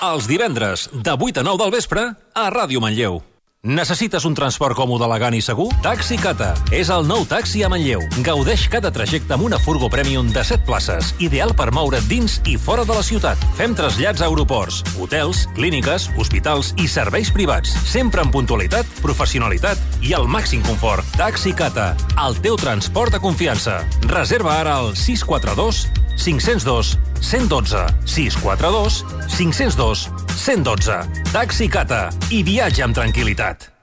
Els divendres, de 8 a 9 del vespre, a Ràdio Manlleu. Necessites un transport còmode, elegant i segur? Taxi Cata és el nou taxi a Manlleu. Gaudeix cada trajecte amb una furgo Premium de 7 places, ideal per moure't dins i fora de la ciutat. Fem trasllats a aeroports, hotels, clíniques, hospitals i serveis privats. Sempre amb puntualitat, professionalitat i el màxim confort. Taxi Cata, el teu transport de confiança. Reserva ara al 642 502 112. 642 502 112. Taxi Cata i viatja amb tranquil·litat.